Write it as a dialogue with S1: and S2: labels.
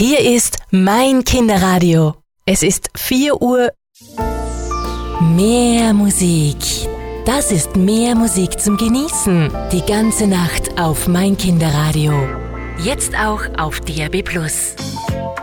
S1: Hier ist mein Kinderradio. Es ist 4 Uhr. Mehr Musik. Das ist mehr Musik zum Genießen. Die ganze Nacht auf mein Kinderradio. Jetzt auch auf DAB+.